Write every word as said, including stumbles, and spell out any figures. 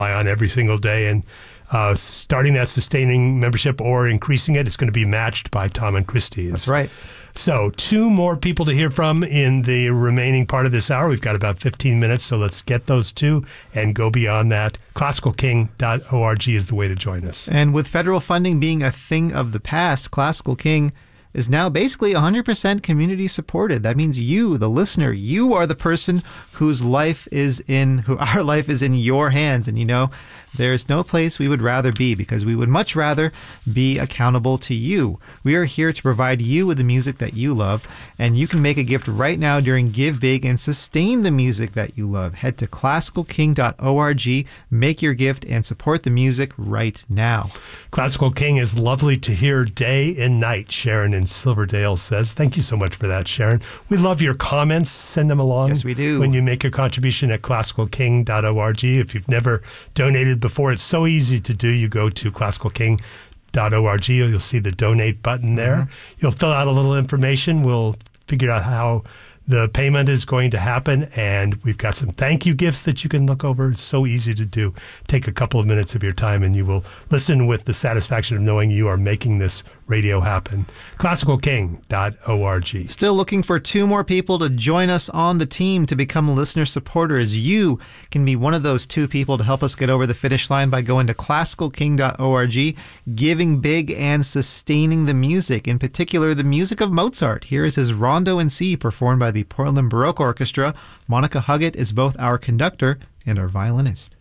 on every single day. And uh, starting that sustaining membership or increasing it, it's going to be matched by Tom and Christie's. That's right. So two more people to hear from in the remaining part of this hour. We've got about fifteen minutes, so let's get those two and go beyond that. classical king dot org is the way to join us. And with federal funding being a thing of the past, Classical King is now basically one hundred percent community supported. That means you, the listener, you are the person whose life is in, who our life is in your hands. And you know, there's no place we would rather be, because we would much rather be accountable to you. We are here to provide you with the music that you love, and you can make a gift right now during Give Big and sustain the music that you love. Head to classical king dot org, make your gift, and support the music right now. Classical King is lovely to hear day and night, Sharon in Silverdale says. Thank you so much for that, Sharon. We love your comments. Send them along. Yes, we do. When you make your contribution at classical king dot org. If you've never donated before, it's so easy to do. You go to classical king dot org. You'll see the donate button there. Mm-hmm. You'll fill out a little information. We'll figure out how the payment is going to happen, and we've got some thank you gifts that you can look over. It's so easy to do. Take a couple of minutes of your time, and you will listen with the satisfaction of knowing you are making this radio happen. classical king dot org. Still looking for two more people to join us on the team to become listener supporters. You can be one of those two people to help us get over the finish line by going to classical king dot org, giving big and sustaining the music, in particular the music of Mozart. Here is his Rondo in C, performed by the Portland Baroque Orchestra. Monica Huggett is both our conductor and our violinist.